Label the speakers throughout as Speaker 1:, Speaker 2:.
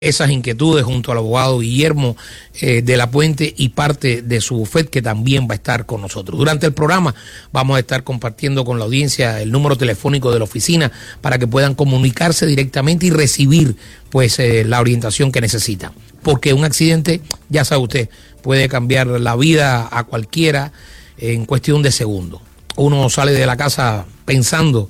Speaker 1: esas inquietudes junto al abogado Guillermo de la Puente y parte de su bufete, que también va a estar con nosotros. Durante el programa vamos a estar compartiendo con la audiencia el número telefónico de la oficina para que puedan comunicarse directamente y recibir pues la orientación que necesitan. Porque un accidente, ya sabe usted, puede cambiar la vida a cualquiera en cuestión de segundos. Uno sale de la casa pensando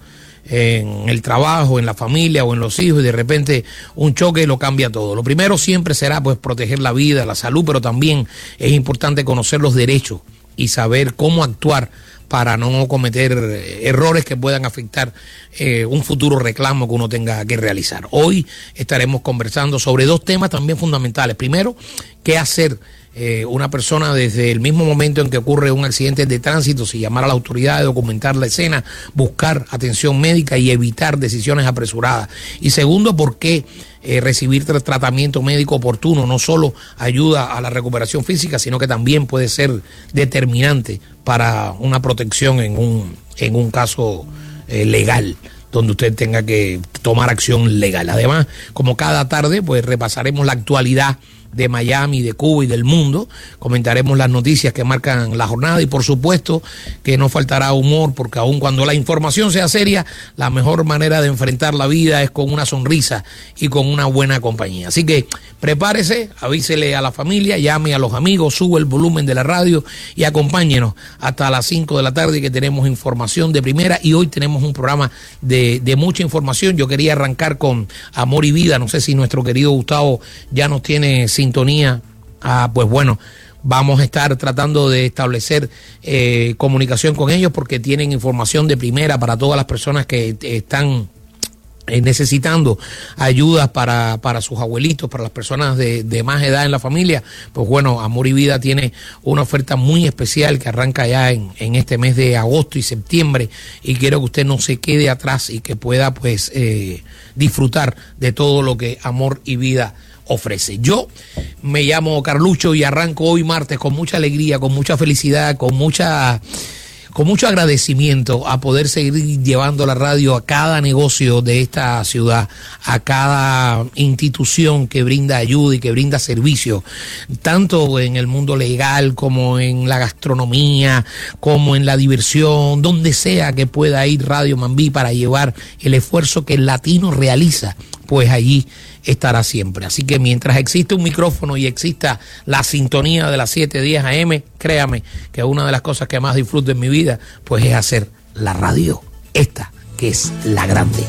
Speaker 1: en el trabajo, en la familia o en los hijos, y de repente un choque lo cambia todo. Lo primero siempre será pues proteger la vida, la salud, pero también es importante conocer los derechos y saber cómo actuar para no cometer errores que puedan afectar un futuro reclamo que uno tenga que realizar. Hoy estaremos conversando sobre dos temas también fundamentales. Primero, qué hacer una persona desde el mismo momento en que ocurre un accidente de tránsito, si llamar a la autoridad, documentar la escena, buscar atención médica y evitar decisiones apresuradas. Y segundo, por qué recibir tratamiento médico oportuno no solo ayuda a la recuperación física, sino que también puede ser determinante para una protección en un caso legal, donde usted tenga que tomar acción legal. Además, como cada tarde, pues repasaremos la actualidad de Miami, de Cuba y del mundo. Comentaremos las noticias que marcan la jornada y por supuesto que no faltará humor, porque aun cuando la información sea seria, la mejor manera de enfrentar la vida es con una sonrisa y con una buena compañía. Así que prepárese, avísele a la familia, llame a los amigos, sube el volumen de la radio y acompáñenos hasta las 5 de la tarde, que tenemos información de primera, y hoy tenemos un programa de mucha información. Yo quería arrancar con Amor y Vida. No sé si nuestro querido Gustavo ya nos tiene sintonía. Pues bueno, vamos a estar tratando de establecer comunicación con ellos, porque tienen información de primera para todas las personas que están necesitando ayudas para sus abuelitos, para las personas de más edad en la familia. Pues bueno, Amor y Vida tiene una oferta muy especial que arranca ya en este mes de agosto y septiembre, y quiero que usted no se quede atrás y que pueda pues disfrutar de todo lo que Amor y Vida ofrece. Yo me llamo Carlucho y arranco hoy martes con mucha alegría, con mucha felicidad, con mucho agradecimiento a poder seguir llevando la radio a cada negocio de esta ciudad, a cada institución que brinda ayuda y que brinda servicio, tanto en el mundo legal como en la gastronomía, como en la diversión, donde sea que pueda ir Radio Mambí para llevar el esfuerzo que el latino realiza, pues allí estará siempre. Así que mientras existe un micrófono y exista la sintonía de las 7:10 AM, créame que una de las cosas que más disfruto en mi vida pues es hacer la radio, esta que es la grande.